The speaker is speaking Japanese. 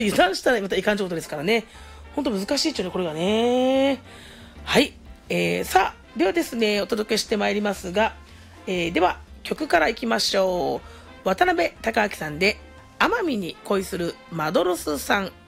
油断したらまたいかんちょことですからね。ほんと難しいっちゅうね、これがね。はい。さあ、ではですね、お届けしてまいりますが、では、曲からいきましょう。渡辺隆明さんで、奄美に恋するマドロスさん。